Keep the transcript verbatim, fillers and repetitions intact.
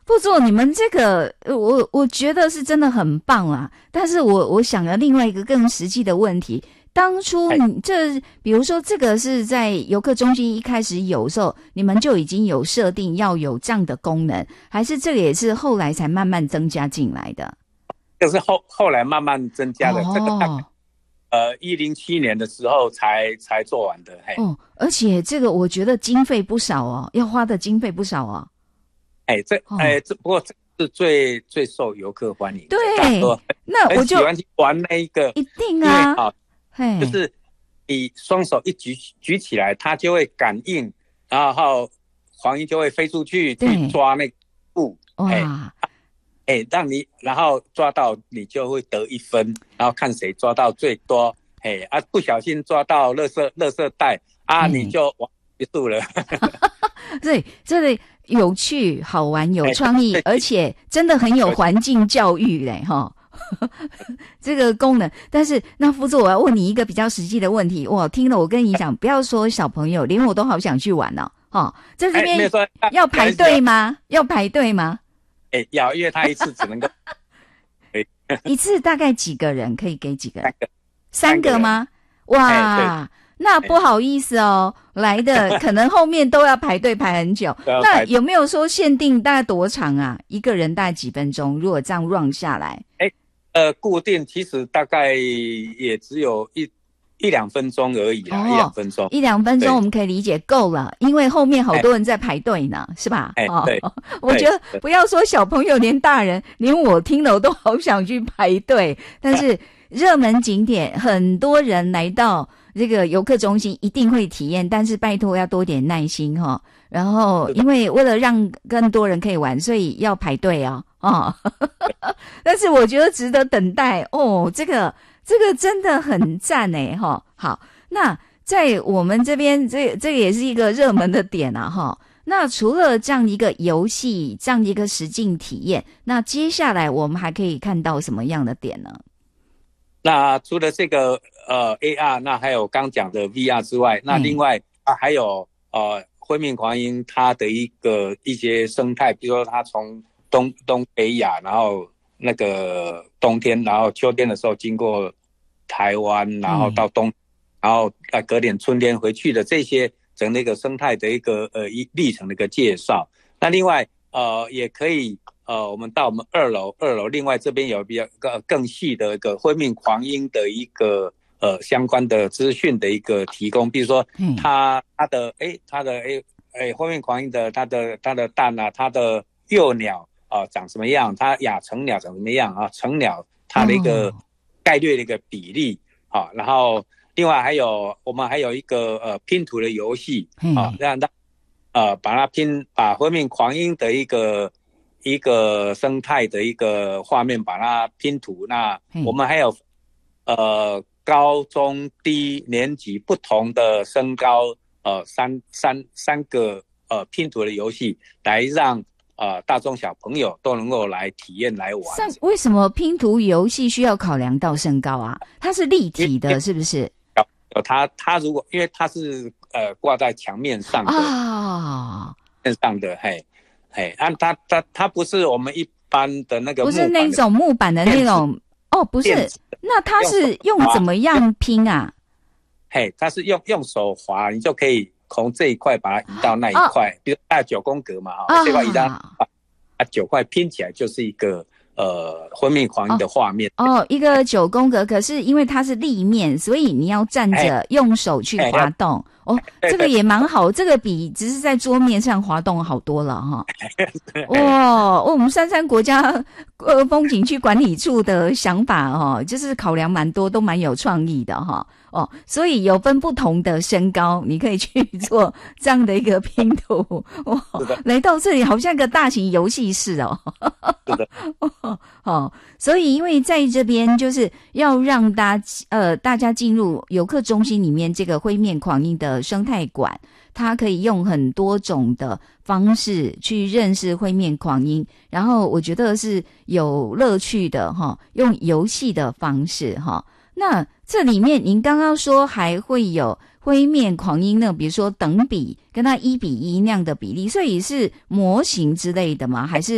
副座，你们这个我我觉得是真的很棒啊，但是我我想了另外一个更实际的问题。当初你这比如说这个是在游客中心一开始有时候你们就已经有设定要有这样的功能，还是这个也是后来才慢慢增加进来的？ 这是后后来慢慢增加的， 哦、 这个大概呃一零七年的时候才才做完的。嘿哦，而且这个我觉得经费不少哦，要花的经费不少哦。 哎，这哎、哦、这不过这是最最受游客欢迎的， 对，那我就很喜欢去玩那一个， 一定啊， 啊就是你双手一举举起来，它就会感应，然后黄莺就会飞出去去抓那个布，哇，哎，让你然后抓到你就会得一分，然后看谁抓到最多，哎啊，不小心抓到垃圾垃圾袋啊，你就结束了。 对，这里有趣、好玩、有创意，而且真的很有环境教育嘞，哈。这个功能，但是那副座，我要问你一个比较实际的问题。哇，听了我跟你讲，不要说小朋友，连我都好想去玩哦。哦，在这边要排队吗？要排队吗？ 哎，要，因为他一次只能够一次大概几个人可以给几个人？ 三个， 三个吗？哇！那不好意思哦，来的可能后面都要排队排很久。那有没有说限定大概多长啊？一个人大概几分钟？如果这样 run 下来， 哎，呃，固定其实大概也只有一一两分钟而已啦，哦、一两分钟， 一两分钟我们可以理解够了，因为后面好多人在排队呢，是吧？ 哎，对， 哦、我觉得不要说小朋友，连大人，连我听了我都好想去排队。但是热门景点，很多人来到这个游客中心一定会体验，但是拜托要多点耐心哈、哦。然后，因为为了让更多人可以玩，所以要排队哦。哦，但是我觉得值得等待哦。这个这个真的很赞哎哈、哦。好，那在我们这边，这这个也是一个热门的点啊哈、哦。那除了这样一个游戏，这样一个实境体验，那接下来我们还可以看到什么样的点呢？ 那除了这个呃 A R， 那还有刚讲的 V R 之外，那另外、嗯、啊还有呃灰面狂鹰它的一个一些生态，比如说它从东东北亚，然后那个冬天，然后秋天的时候经过台湾，然后到冬，嗯、然后呃隔点春天回去的这些整个一个生态的一个呃一历程的一个介绍。那另外呃也可以。呃，我们到我们二楼，二楼另外这边有比较更更细的一个灰面狂鹰的一个呃相关的资讯的一个提供，比如说它它的哎它的哎哎灰面狂鹰的它的它的蛋啊，它的幼鸟啊、呃、长什么样，它亚成鸟长什么样啊，成鸟它的一个概率的一个比例啊、哦，然后另外还有我们还有一个呃拼图的游戏啊，让它呃把它拼把灰面狂鹰的一个。一个生态的一个画面，把它拼图。那我们还有呃高中低年级不同的身高，呃三三三个呃拼图的游戏，来让呃大中小朋友都能够来体验来玩。 为什么拼图游戏需要考量到身高啊？它是立体的，是不是？ 有它它如果因为它是呃挂在墙面上的啊，面上的嘿。哎，啊，它它它不是我们一般的那个木板的， 不是那种木板的那种哦，不是，那它是用怎么样拼啊？ 嘿，它是用用手滑，你就可以从这一块把它移到那一块，哦、比如大九宫格嘛，哈、哦，这块移到啊九块拼起来就是一个呃灰面狂鹰的画面哦。哦，一个九宫格，可是因为它是立面，所以你要站着用手去滑动。哦，这个也蛮好，这个比只是在桌面上滑动好多了哈。哇，我们三山国家呃风景区管理处的想法哦，就是考量蛮多，都蛮有创意的哈。哦，所以有分不同的身高，你可以去做这样的一个拼图。哇，来到这里好像个大型游戏室哦。 是的。 哦，所以因为在这边就是要让大家呃大家进入游客中心里面这个灰面狂鹰的生态馆，它可以用很多种的方式去认识灰面狂鹰，然后我觉得是有乐趣的哈，用游戏的方式哈。那这里面您刚刚说还会有灰面狂鹰呢，比如说等比跟它一比一那样的比例，所以是模型之类的吗？还是